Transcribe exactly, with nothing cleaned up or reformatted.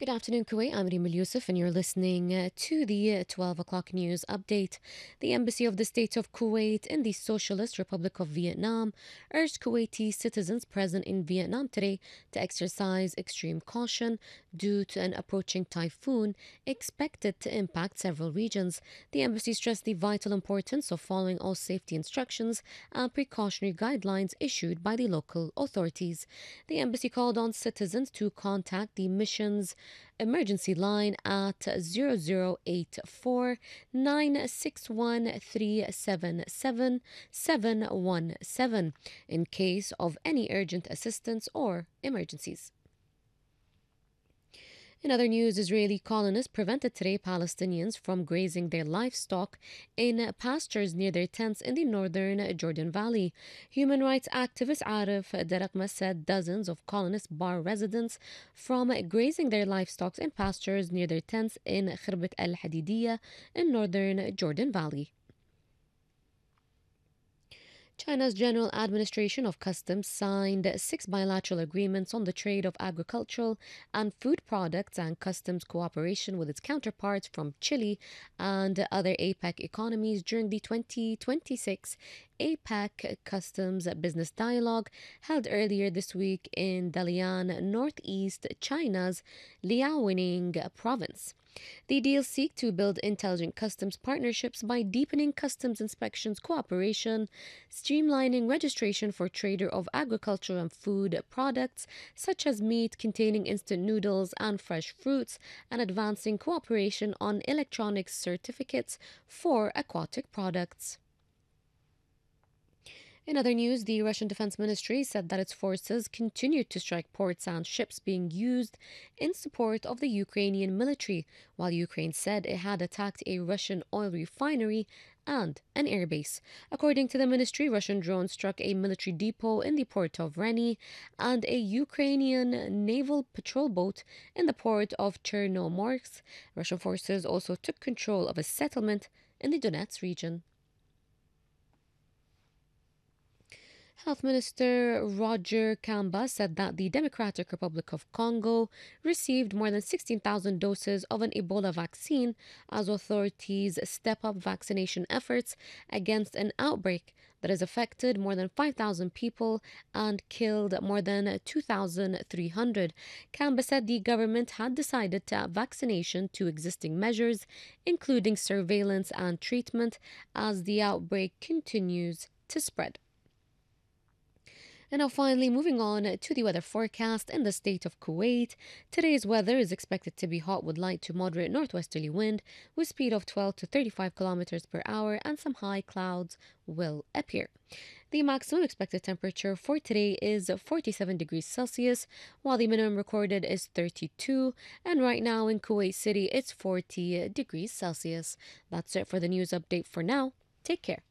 Good afternoon, Kuwait. I'm Reem Yusuf, and you're listening uh, to the uh, twelve o'clock news update. The Embassy of the State of Kuwait in the Socialist Republic of Vietnam urged Kuwaiti citizens present in Vietnam today to exercise extreme caution due to an approaching typhoon expected to impact several regions. The embassy stressed the vital importance of following all safety instructions and precautionary guidelines issued by the local authorities. The embassy called on citizens to contact the mission's emergency line at zero zero eight four nine six one three seven seven seven one seven in case of any urgent assistance or emergencies. In other news, Israeli colonists prevented today Palestinians from grazing their livestock in pastures near their tents in the northern Jordan Valley. Human rights activist Arif Darakma said dozens of colonists bar residents from grazing their livestock in pastures near their tents in Khirbet al Hadidiyah in northern Jordan Valley. China's General Administration of Customs signed six bilateral agreements on the trade of agricultural and food products and customs cooperation with its counterparts from Chile and other APEC economies during the twenty twenty-six APEC Customs Business Dialogue held earlier this week in Dalian, northeast China's Liaoning province. The deals seek to build intelligent customs partnerships by deepening customs inspections cooperation, streamlining registration for trader of agricultural and food products such as meat containing instant noodles and fresh fruits, and advancing cooperation on electronic certificates for aquatic products. In other news, the Russian Defense Ministry said that its forces continued to strike ports and ships being used in support of the Ukrainian military, while Ukraine said it had attacked a Russian oil refinery and an airbase. According to the ministry, Russian drones struck a military depot in the port of Reni and a Ukrainian naval patrol boat in the port of Chernomorsk. Russian forces also took control of a settlement in the Donetsk region. Health Minister Roger Kamba said that the Democratic Republic of Congo received more than sixteen thousand doses of an Ebola vaccine as authorities step up vaccination efforts against an outbreak that has affected more than five thousand people and killed more than two thousand three hundred. Kamba said the government had decided to add vaccination to existing measures, including surveillance and treatment, as the outbreak continues to spread. And now, finally, moving on to the weather forecast in the state of Kuwait. Today's weather is expected to be hot with light to moderate northwesterly wind with speed of twelve to thirty-five kilometers per hour, and some high clouds will appear. The maximum expected temperature for today is forty-seven degrees Celsius, while the minimum recorded is thirty-two, and right now in Kuwait City it's forty degrees Celsius. That's it for the news update for now. Take care.